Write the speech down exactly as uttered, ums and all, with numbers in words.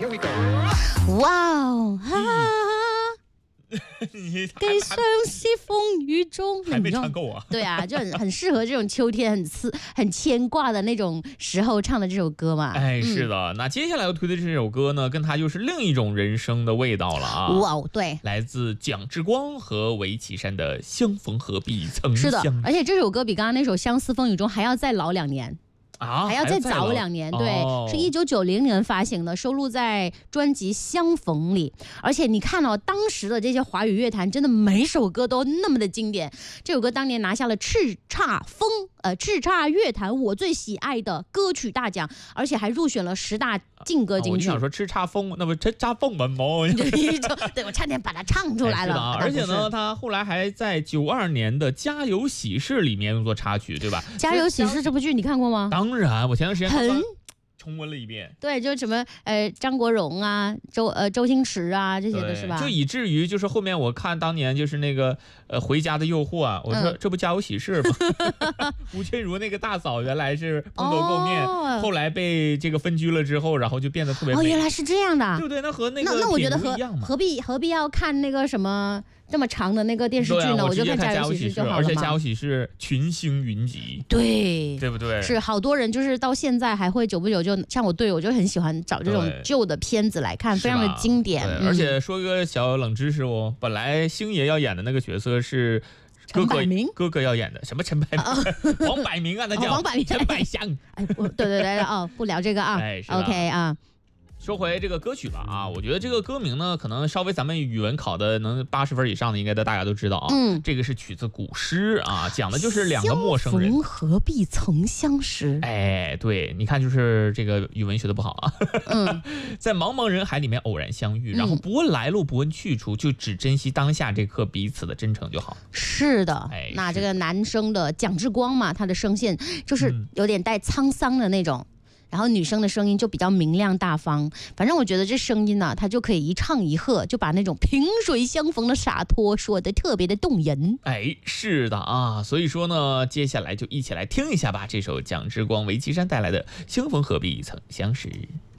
哇哦！哈给相思风雨中， 还没唱够啊？ 对啊，就很很适合这种秋天很刺、很牵挂的那种时候唱的这首歌嘛。 哎，是的。嗯、那接下来要推的这首歌呢，跟它就是另一种人生的味道了啊！ 哇哦，对， 来自蒋志光和韦绮珊的《相逢何必曾相》。 是的，而且这首歌比刚刚那首《相思风雨中》还要再老两年。 啊， 还要再早两年，对， 哦、 是一九九零年发行的，收录在专辑《相逢》里。而且你看哦，当时的这些华语乐坛真的每首歌都那么的经典。这首歌当年拿下了叱咤风呃叱咤乐坛我最喜爱的歌曲大奖，而且还入选了十大劲歌金曲。 啊、我就想说叱咤风，那不叱咤风文吗？ 对，我差点把它唱出来了。 哎、啊，而且呢，他后来还在九二年的《家有喜事》里面用作插曲，对吧？ 《家有喜事》这部剧你看过吗？ 当然，我前段时间很重温了一遍。 对，就什么呃张国荣啊、周呃周星驰啊这些的是吧？ 就以至于就是后面我看当年就是那个呃《回家的诱惑》啊，我说、嗯、这不家有喜事吗？吴君如那个大嫂原来是蓬头垢面、哦，后来被这个分居了之后，然后就变得特别美。 哦，原来是这样的， 对不对？那和那个那那我觉得何一样嘛， 何必何必要看那个什么这么长的那个电视剧呢？ 啊、 我就看家有喜事就好了嘛。 而且家有喜事群星云集， 对对不对？ 是好多人就是到现在还会久不久就像我队友就很喜欢找这种旧的片子来看，非常的经典。 嗯、而且说个小冷知识哦，本来星爷要演的那个角色是哥哥哥哥要演的，什么陈百明、哦、黄百鸣啊，那叫、 哦、黄百鸣、 陈百祥。 哎，对对对哦，不聊这个啊。 哎、 OK 啊。 说回这个歌曲吧啊，我觉得这个歌名呢，可能稍微咱们语文考的能八十分以上的，应该都大家都知道啊。嗯，这个是取自古诗啊，讲的就是两个陌生人。 相逢何必曾相识。 哎，对，你看就是这个语文学的不好啊。 嗯， 在茫茫人海里面偶然相遇，然后不问来路，不问去处，就只珍惜当下这刻彼此的真诚就好。 是的， 哎， 那这个男生的蒋志光嘛，他的声线就是有点带沧桑的那种。嗯，然后女生的声音就比较明亮大方，反正我觉得这声音呢、啊，它就可以一唱一和，就把那种萍水相逢的洒脱说得特别的动人。 哎，是的啊，所以说呢，接下来就一起来听一下吧，这首蒋志光、韦绮珊带来的《相逢何必曾相识》。